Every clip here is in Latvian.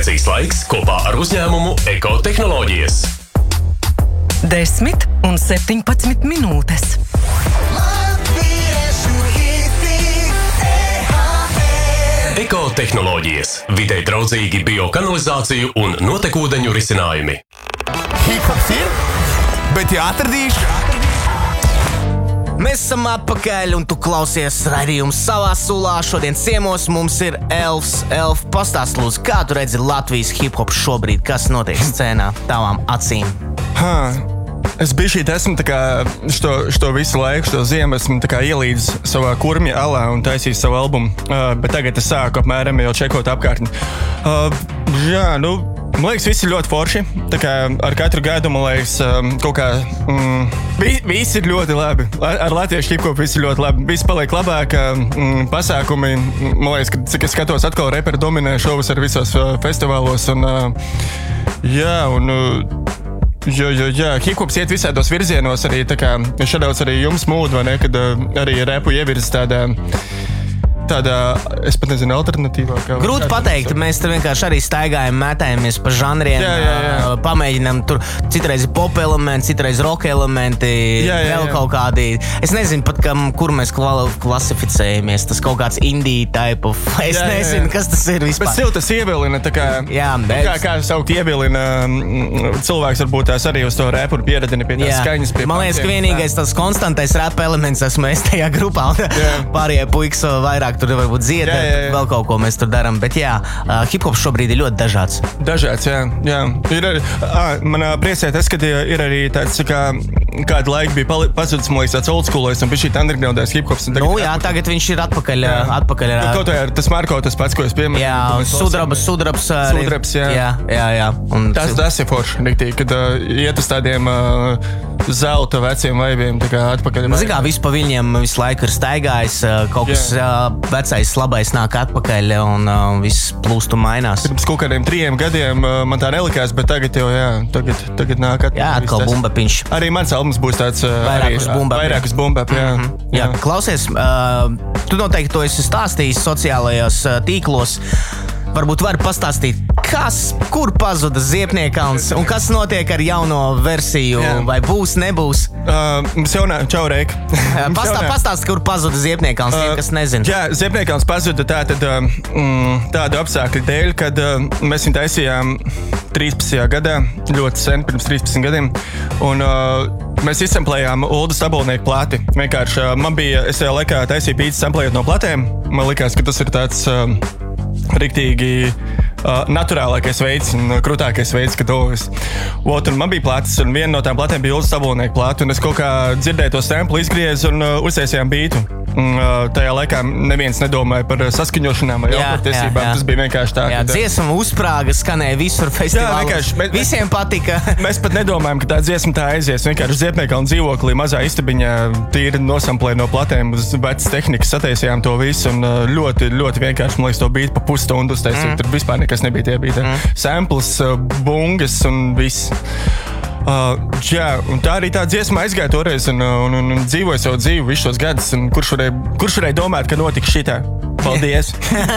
Komunikācijas laiks kopā ar uzņēmumu Ekotehnoloģijas. 10 un 17 minūtes. Ekotehnoloģijas. Videi draudzīgi biokanalizāciju un notekūdeņu risinājumi. Hip-hops ir, bet jāatradīšu. Mēs esam atpakaļ, un tu klausies raidījumu savā sulā. Šodien ciemos mums ir Elfs. Elf, pastāst lūdzu, kā tu redzi Latvijas hip-hop šobrīd? Kas notiek scēnā tavām acīm? Es bišķīt esmu tā kā što visu laiku, što ziemu esmu tā kā ielīdz savā kurmja alā un taisījis savu albumu. Bet tagad es sāku apmēram jau čekot apkārtni. Man liekas, visi ir ļoti forši. Tā kā ar katru gadu, man liekas, kaut kā visi ir ļoti labi. Ar latviešu hip-hop visi ir ļoti labi. Visi paliek labāk, pasākumi. Man liekas, ka cik es skatos, atkal reperi dominē šovas ar visos festivālos. Hip-hops iet visādos virzienos arī, tā kā šādauds arī jums mūd, vai ne, kad arī repu ievirz tādā, es pat nezinu, alternatīvā. Grūti pateikt, mēs tur vienkārši arī staigājam, mētājamies pa žanriem, pamēģinām tur citreiz pop elementi, citreiz rock elementi, vēl kaut kādi. Es nezinu pat, kur mēs klasificējamies, tas kaut kāds indie type of, es nezinu, kas tas ir vispār. Bet siltas ievilina, tā kā, kā saukt ievilina, cilvēks varbūt tās arī uz to repu pieredini pie tās skaņas. Man liekas, ka vienīgais tas konstantais rap elements esmu es tajā grupā, pārējie puikas vairāk tur varbūt dzied, vēl kaut ko mēs tur darām, bet hip-hops šobrīd ir ļoti dažāds. Dažāds, jā. Ir arī, man priecē tas, ka ir arī tāds, kādu laiku bija pazudis, man liekas, tāds oldschoolais un bija šī undergroundais hip-hops. Tagad viņš ir atpakaļ. Kaut kā tas Marko, tas pats, ko es piemēru. Jā, Sudrabs. Jā. Tas ir forši, riktīgi, kad iet uz tādiem zelta veciem vaibiem, tā kā atpakaļ. Man zin kā, visu pa viņiem visu laiku ir staigājis, kaut kas vecais labais nāk atpakaļ un viss plūst un mainās. Pirms kaut kādiem 3 gadiem man tā nelikās, bet tagad jau, tagad nāk atpakaļ. Jā, atkal bumbapiņš. Arī mans albums būs tāds vairāk uz bumbap. Jā, klausies, tu noteikti to esi stāstījis sociālajos tīklos. Varbūt vari pastāstīt, kur pazuda Ziepniekalns un kas notiek ar jauno versiju, vai būs, nebūs? Mums jaunā, čau, Reik. Pastāsti, kur pazuda Ziepniekalns, kas nezina. Jā, Ziepniekalns pazuda tādu apstākļu dēļ, kad mēs viņu taisījām 13. gadā, ļoti sen, pirms 13 gadiem, un mēs izsamplējām Uldu Stabolnieku plāti. Vienkārši es tajā laikā taisīju pīcis samplējot no platēm. Man likās, ka tas ir tāds riktīgi naturālākais veids un krūtākais veids, ka dovis. Un man bija plātes, un viena no tām plātēm bija Ulda Stabolnieku plāta, un es kaut kā dzirdēju to samplu, izgriezu un uztaisījām bītu. Tajā laikā neviens nedomāja par saskaņošanām vai autortiesībām. Tas bija vienkārši tā. Dziesma uzsprāga, skanēja visur festivālā. Visiem patika. Mēs pat nedomājam, ka tā dziesma tā aizies. Vienkārši Ziepniekalna dzīvoklī mazā istabiņā tīri nosamplēja no platēm uz vecas tehnikas, sataisījām to visu un ļoti, ļoti vienkārši, man liekas, to bītu pa pusstundu uztaisīt. Tur vispār nekas nebija tie bīti. Samples, bungas un viss. Un tā arī tā dziesma aizgāja toreiz un dzīvoja savu dzīvi visus šos gadus. Kurš varēja domāt, ka notika šitā? Paldies!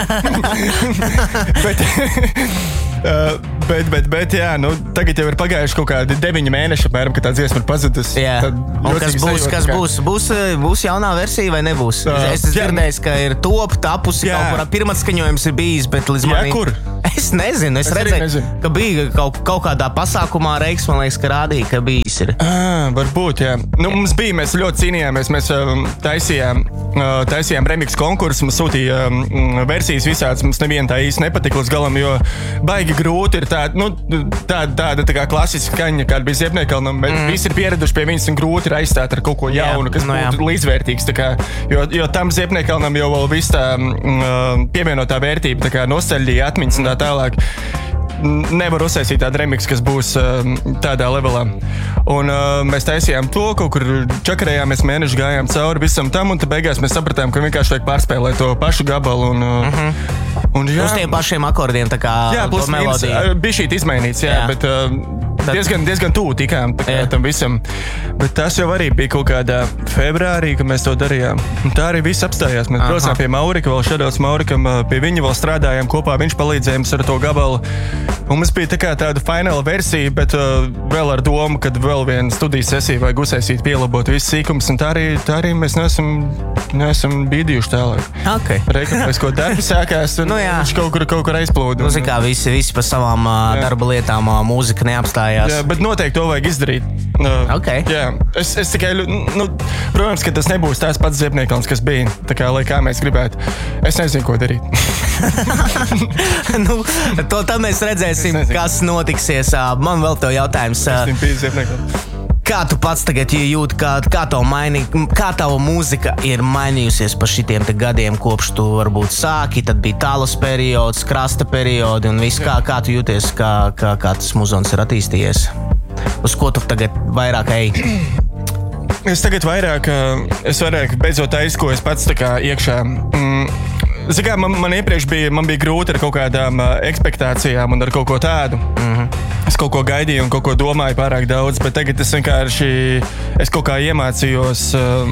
Bet tagad jau ir pagājuši kaut kādi 9 mēneši, apmēram, kad tā dziesma ir pazudusi. Kas būs jaunā versija vai nebūs? Es dzirdēju, ka ir tapusi, kaut kurā pirmatskaņojums ir bijis, bet līdz manim... Kur? Es nezinu, es redzēju, ka bija kaut kādā pasākumā Reiks, man liekas, ka rādīja, ka bijis ir. Varbūt, jā. Mums bija, mēs ļoti cīnījāmies, mēs taisījām remix konkursu, mums sūtīja versijas visāds, mums neviena tā īsti nepatika līdz galam, jo baigi grūti ir tāda tā kā klasiska skaņa, kāda bija Ziepniekalnam, bet visi ir pieraduši pie viņas un grūti ir aizstāt ar kaut ko jaunu, kas būtu līdzvērtīgs, tā kā, jo tam Ziepniekalnam jau vēl viss tā pievienotā vērtība, tā kā nostalģija, atmiņas un tā tālāk. Nevar uzsaistīt tādu remix, kas būs tādā levelā. Un mēs taisījām to, kaut kur čakarējāmies, mēneši gājām cauri visam tam, un tad beigās mēs sapratām, ka vienkārši vajag pārspēlēt to pašu gabalu. Un uz tiem pašiem akordiem, tā kā to melodiju. Bija šīt izmainīts, bet diezgan tuvu tikām tam visam. Bet tas jau arī bija kaut kādā februārī, kad mēs to darījām. Un tā arī viss apstājās. Mēs braucām pie Maurika, vēl šādos Maurikam, pie viņa vēl strādājām kopā, viņš palīdzēja mums ar to gabalu. Un mums bija tā kā tāda fināla versija, bet vēl ar domu, kad vēl viena studijas sesija vajag uzsaisīt, pielabot visu sīkums, un tā arī mēs neesam bīdījuši tālāk. Okay. Reikapēs, ko darbi sākās, un viņš kaut kur aizplūda. Nu, kā visi pa savām darba lietām, mūzika neapstājās. Jā, bet noteikti to vajag izdarīt. Okay. Jā, es tikai, protams, ka tas nebūs tās pats Ziepniekalns, kas bija, tā kā, lai kā mēs gribētu. Es nezinu, ko darīt. To mēs redzēsim, kas notiksies. Man vēl tev jautājums. Kā tu pats tagad jūti, kā tava mūzika ir mainījusies pa šitiem te gadiem, kopš tu varbūt sāki, tad bija tālas periods, krasta periodi un viss, kā tu jūties, kā tas muzons ir attīstījies? Uz ko tu tagad vairāk eji? Es tagad vairāk beidzot ko es pats tā kā iekšā. Zikā, man iepriekš bija grūti ar kaut kādām ekspektācijām un ar kaut ko tādu. Es kaut ko gaidīju un kaut ko domāju pārāk daudz, bet tagad es kaut kā iemācījos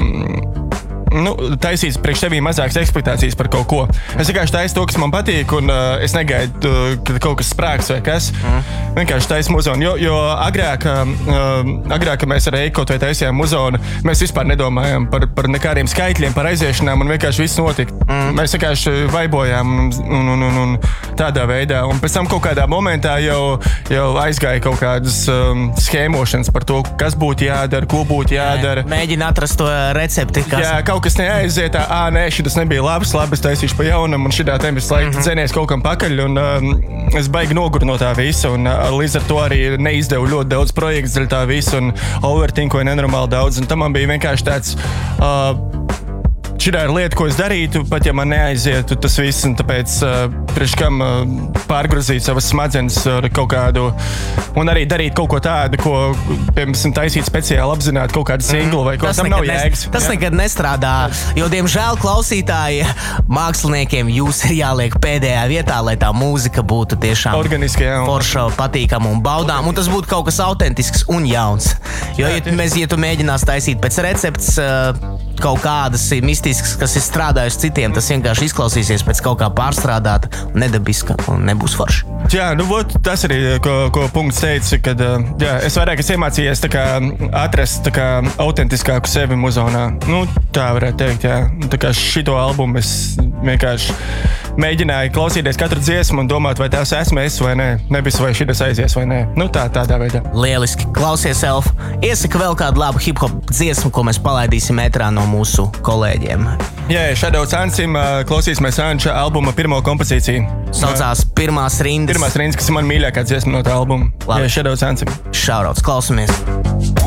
taisīt priekš tevī mazākas ekspektācijas par kaut ko. Es vienkārši taisu to, kas man patīk, un es negaidu, ka kaut kas sprāks vai kas. Vienkārši taisu muzonu. Jo agrāk, kad mēs ar Eiku vai taisījām muzonu, mēs vispār nedomājām par nekādiem skaitļiem, par aiziešanām, un vienkārši viss notika. Mēs vienkārši vaibojām un tādā veidā. Un pēc tam kaut kādā momentā jau aizgāja kaut kādas schēmošanas par to, kas būtu jādara, ko būtu jādara. Mēģina atrast to recepti. Jā, kaut kas neaiziet, šitas nebija labi, es taisīšu pa jaunam, un šitā tempas laika dzenies kaut kam pakaļ, un es baigi noguru no tā visa, un līdz ar to arī neizdevu ļoti daudz projekts dēļ tā visa, un overtinkoju nenormāli daudz, un tam man bija vienkārši tāds... Šitā ir lieta, ko es darītu, pat ja man neaizietu tas viss, un tāpēc priekš kam pārgrozīt savas smadzenes ar kaut kādu, un arī darīt kaut ko tādu, ko, piemēram, taisīt speciāli apzināt kaut kādu singlu vai ko, tam nav jēgas. Tas nekad nestrādā, jo, diemžēl, klausītāji, māksliniekiem jūs ir jāliek pēdējā vietā, lai tā mūzika būtu tiešām forša, patīkama un baudām, un tas būtu kaut kas autentisks un jauns. Jo, ja tu mēģinās taisīt pēc recepts, kaut kādas mistiskas, kas ir strādājuši citiem, tas vienkārši izklausīsies pēc kaut kā pārstrādāta, nedabiska un nebūs forši. Jā, tas arī, ko punkts teica, kad es vairāk iemācījies tā kā atrast tā kā autentiskāku sevi muzonā. Tā varētu teikt, jā. Tā kā šito albumu es vienkārši mēģināju klausīties katru dziesmu un domāt, vai tās esmu es vai nē, nebis vai šitas aizies vai nē. Tādā veidā. Lieliski. Klausies, Elf. Iesaka vēl kādu labu hip-hop dziesmu, ko mēs palaidīsim ētrā no mūsu kolēģiem. Jā, Shadow's Anthem, klausīsimies Anča albuma pirmo kompozīciju. Saucās Pirmās rindas. Pirmās rindas, kas ir man mīļākā dziesma no tā albuma. Jā, Shadow's Anthem. Shoutouts, klausamies.